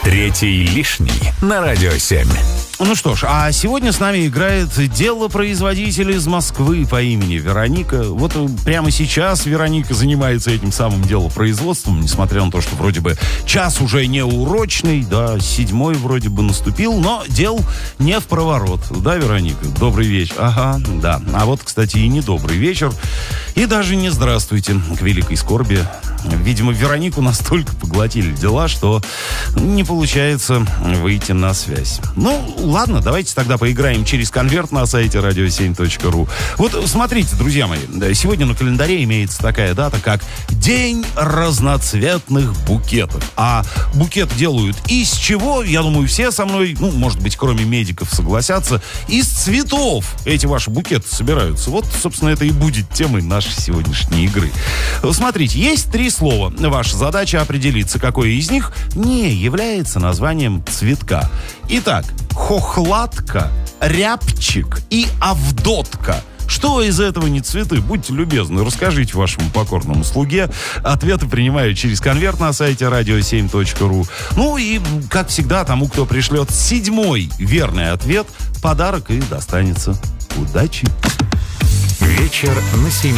Третий лишний на Радио 7. Ну что ж, а сегодня с нами играет делопроизводитель из Москвы по имени Вероника. Вот прямо сейчас Вероника занимается этим самым делопроизводством, несмотря на то, что вроде бы час уже не урочный, да, 7-й вроде бы наступил, но дел не в проворот. Да, Вероника? Добрый вечер. Ага, да. А вот, кстати, и не добрый вечер, и даже не здравствуйте, к великой скорби. Видимо, Веронику настолько поглотили дела, что не получается выйти на связь. Ну, ладно, давайте тогда поиграем через конверт на сайте radio7.ru. Вот смотрите, друзья мои, сегодня на календаре имеется такая дата, как День разноцветных букетов. А букет делают из чего? Я думаю, все со мной, ну, может быть, кроме медиков, согласятся. Из цветов эти ваши букеты собираются. Вот, собственно, это и будет темой нашей сегодняшней игры. Смотрите, есть 3 слова. Ваша задача определиться, какое из них не является названием цветка. Итак, хохлатка, рябчик и авдотка. Что из этого не цветы? Будьте любезны, расскажите вашему покорному слуге. Ответы принимаю через конверт на сайте radio7.ru. Ну и, как всегда, тому, кто пришлет 7-й верный ответ, подарок и достанется. Удачи! Вечер на 7.